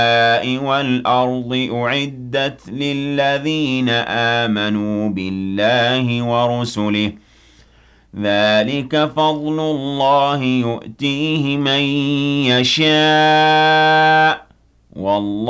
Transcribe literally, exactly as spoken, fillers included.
وَالْأَرْضِ أُعِدَّتْ لِلَّذِينَ آمَنُوا بِاللَّهِ وَرُسُلِهِ ۚ ذَٰلِكَ فَضْلُ اللَّهِ يُؤْتِيهِ مَن يَشَاءُ ۚ وَاللَّهُ